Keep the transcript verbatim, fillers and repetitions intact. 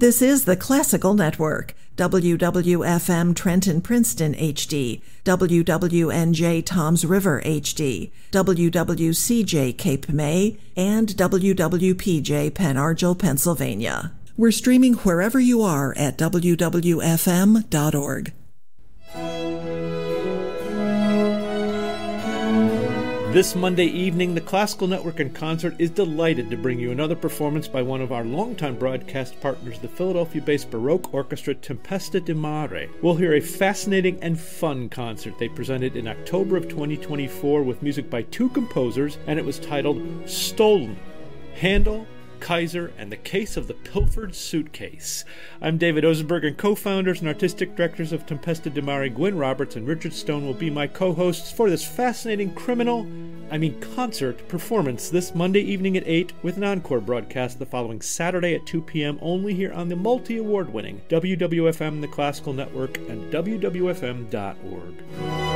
This is the Classical Network, W W F M Trenton Princeton H D, W W N J Toms River H D, W W C J Cape May, and W W P J Pen Argyl, Pennsylvania. We're streaming wherever you are at W W F M dot org. This Monday evening, the Classical Network in Concert is delighted to bring you another performance by one of our longtime broadcast partners, the Philadelphia-based Baroque orchestra Tempesta di Mare. We'll hear a fascinating and fun concert they presented in October of twenty twenty-four with music by two composers, and it was titled Stolen, Handel, Kaiser, and the Case of the Pilfered Suitcase. I'm David Ozenberg, and co-founders and artistic directors of Tempesta di Mare, Gwyn Roberts and Richard Stone, will be my co-hosts for this fascinating criminal, I mean concert, performance this Monday evening at eight, with an encore broadcast the following Saturday at two p.m. only here on the multi-award-winning W W F M, the Classical Network, and W W F M dot org.